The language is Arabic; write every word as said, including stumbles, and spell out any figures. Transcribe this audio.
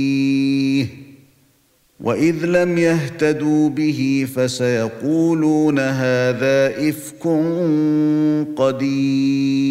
وَإِذْ لَمْ يَهْتَدُوا بِهِ فَسَيَقُولُونَ هَذَا إِفْكٌ قَدِيمٌ